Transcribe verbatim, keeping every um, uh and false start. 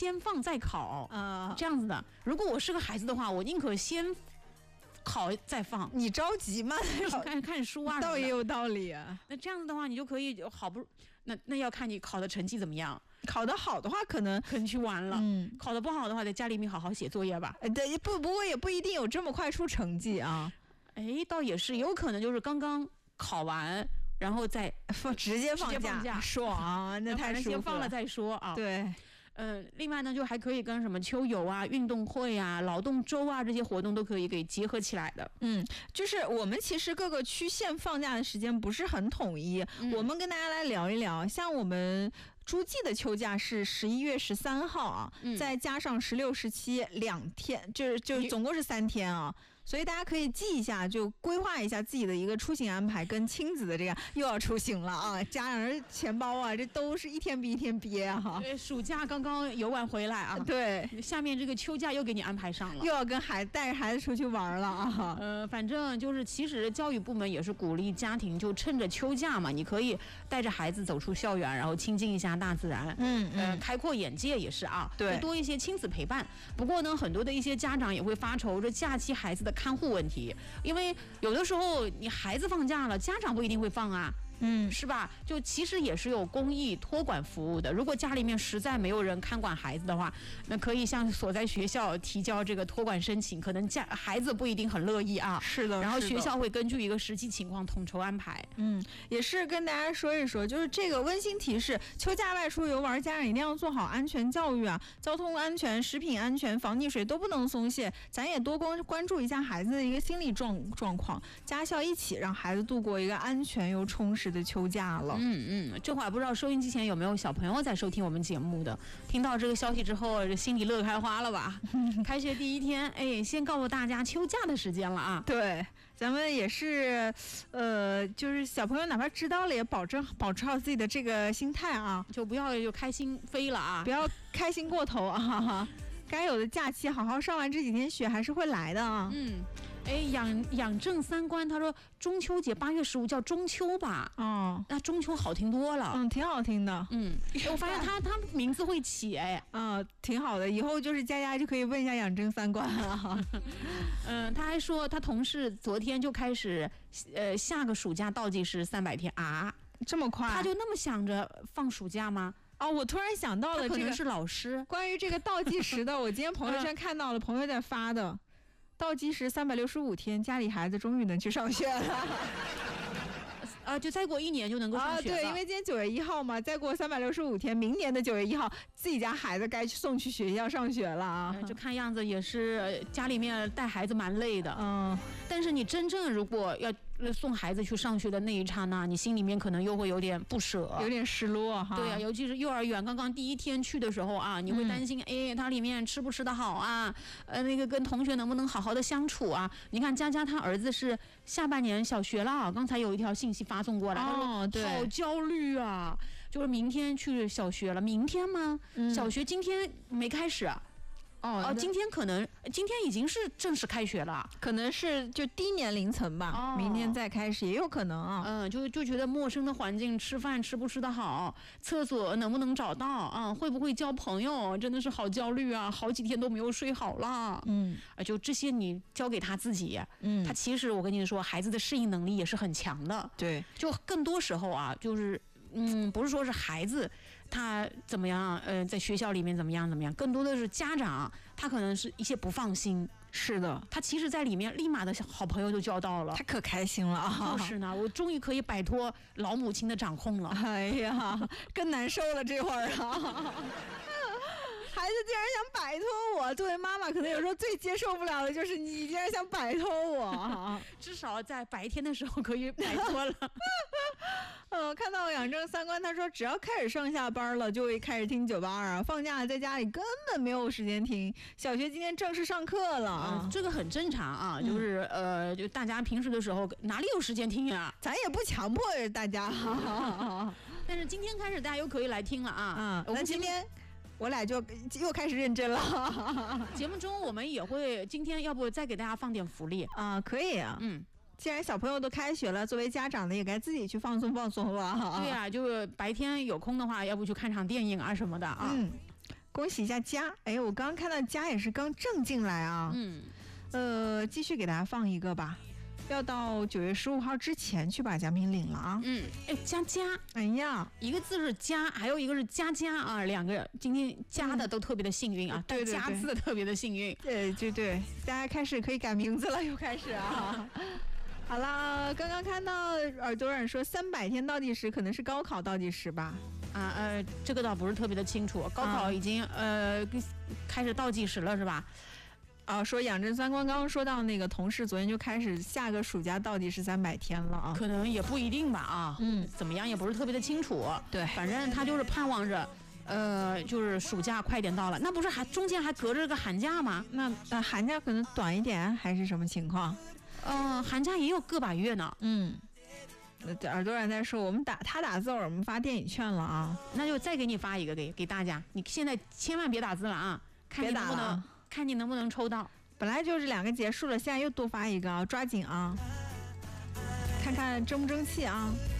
先放再考啊、呃，这样子的。如果我是个孩子的话，我宁可先考再放。 你着急吗？ 看看书啊， 倒也有道理啊。 那这样子的话，你就可以好不那那要看你考的成绩怎么样。 考得好的话，可能可能去玩了；嗯，考得不好的话，在家里面好好写作业吧。 呃，对，不不过也不一定有这么快出成绩啊。 哎，倒也是，有可能就是刚刚考完，然后再放直接放假， 直接放假爽啊！那太舒服了。 先放了再说啊。 对。 呃，另外呢，就还可以跟什么秋游啊、运动会啊、劳动周啊这些活动都可以给结合起来的。 嗯，就是我们其实各个区县放假的时间不是很统一，嗯、我们跟大家来聊一聊，像我们诸暨的秋假是十一月十三号啊，嗯、再加上十六、十七两天，就是就是总共是三天啊。所以大家可以记一下，就规划一下自己的一个出行安排，跟亲子的这个又要出行了啊，家长人钱包啊，这都是一天比一天憋啊。 对，暑假刚刚游玩回来啊， 对， 下面这个秋假又给你安排上了， 又要跟孩带着孩子出去玩了啊。 呃，反正就是其实教育部门也是鼓励家庭，就趁着秋假嘛，你可以带着孩子走出校园，然后亲近一下大自然，嗯嗯、呃，开阔眼界也是啊， 对， 多一些亲子陪伴。不过呢，很多的一些家长也会发愁这假期孩子的看护问题，因为有的时候你孩子放假了，家长不一定会放啊。嗯，是吧？就其实也是有公益托管服务的。如果家里面实在没有人看管孩子的话，那可以向所在学校提交这个托管申请。可能家孩子不一定很乐意啊。 是的， 然后学校会根据一个实际情况统筹安排。 嗯，也是跟大家说一说，就是这个温馨提示：秋假外出游玩，家长一定要做好安全教育啊，交通安全、食品安全、防溺水都不能松懈。咱也多关关注一下孩子的一个心理状状况，家校一起让孩子度过一个安全又充实的秋假了。 嗯嗯，这会儿不知道收音机前有没有小朋友在收听我们节目的，听到这个消息之后心里乐开花了吧？开学第一天，哎，先告诉大家秋假的时间了啊。 对，咱们也是呃就是小朋友哪怕知道了也保证保持好自己的这个心态啊， 就不要就开心飞了啊， 不要开心过头啊。该有的假期好好上完这几天雪还是会来的啊。 嗯，哎，养养正三观，他说中秋节八月十五叫中秋吧？哦，那中秋好听多了。 嗯，挺好听的。 嗯，我发现他他名字会起，哎， 啊，挺好的。以后就是佳佳就可以问一下养正三观了。 嗯，他还说他同事昨天就开始，呃，下个暑假倒计时三百天啊， 这么快？ 他就那么想着放暑假吗？ 哦，我突然想到了，这个可能是老师关于这个倒计时的，我今天朋友圈看到了，朋友在发的，倒计时三百六十五天，家里孩子终于能去上学了。 啊，就再过一年就能够上学了。 啊，对，因为今天九月一号嘛，再过三百六十五天，明年的九月一号，自己家孩子该去送去学校上学了啊。 就看样子也是家里面带孩子蛮累的，嗯。但是你真正如果要送孩子去上学的那一刹那，你心里面可能又会有点不舍， 有点失落哈。 对啊，尤其是幼儿园刚刚第一天去的时候啊，你会担心，嗯、哎，他里面吃不吃得好啊？呃，那个跟同学能不能好好的相处啊？你看佳佳她儿子是下半年小学了，刚才有一条信息发送过来， 哦、 他说好焦虑啊，就是明天去小学了，明天吗？嗯、小学今天没开始。哦哦，今天可能今天已经是正式开学了， 可能是就低年龄层吧，哦、明天再开始也有可能啊。 嗯，就就觉得陌生的环境，吃饭吃不吃得好，厕所能不能找到啊？会不会交朋友？真的是好焦虑啊！好几天都没有睡好了。嗯，啊，就这些你交给他自己，嗯，他其实我跟你说，孩子的适应能力也是很强的。 对， 就更多时候啊，就是嗯，不是说是孩子。他怎么样？呃，在学校里面怎么样怎么样？更多的是家长，他可能是一些不放心。 是的， 他其实在里面立马的好朋友就交到了， 他可开心了啊！ 就是呢，我终于可以摆脱老母亲的掌控了。 哎呀，更难受了这会儿啊！孩子竟然想摆脱我，作为妈妈，可能有时候最接受不了的就是你竟然想摆脱我。 至少在白天的时候可以摆脱了。 嗯，看到养正三观，他说只要开始上下班了，就会开始听九八二啊。放假在家里根本没有时间听。小学今天正式上课了啊、 嗯，这个很正常啊，就是呃，就大家平时的时候哪里有时间听呀？ 咱也不强迫大家。 但是今天开始大家又可以来听了啊。 嗯，那今天。我俩就又开始认真了。 节目中我们也会，今天要不再给大家放点福利啊？可以啊，嗯，既然小朋友都开学了，作为家长的也该自己去放松放松了。 对啊，就是白天有空的话，要不去看场电影啊什么的啊。 嗯， 恭喜一下佳，哎，我刚刚看到佳也是刚挣进来啊。 嗯， 呃，继续给大家放一个吧，要到九月十五号之前去把奖品领了啊。 嗯，哎，佳佳， 哎呀， 一个字是佳，还有一个是佳佳啊，两个今天加的都特别的幸运啊， 嗯、对对对， 加字的特别的幸运。 对对对，大家开始可以改名字了，又开始啊。好啦，刚刚看到耳朵软说三百天倒计时可能是高考倒计时吧？ 啊呃，这个倒不是特别的清楚，高考已经、嗯、呃开始倒计时了是吧？ 啊，说养正三观刚刚说到那个同事昨天就开始下个暑假倒计时三百天了啊， 可能也不一定吧啊， 嗯， 怎么样也不是特别的清楚。 对， 反正他就是盼望着。呃，就是暑假快点到了，那不是还中间还隔着个寒假吗？ 那那寒假可能短一点还是什么情况？ 嗯、呃，寒假也有个把月呢。 嗯，耳朵软在说我们打他打字，我们发电影券了啊， 那就再给你发一个给给大家。你现在千万别打字了啊，看你能不能看你能不能抽到。 本来就是两个结束了，现在又多发一个啊，抓紧啊，看看争不争气啊。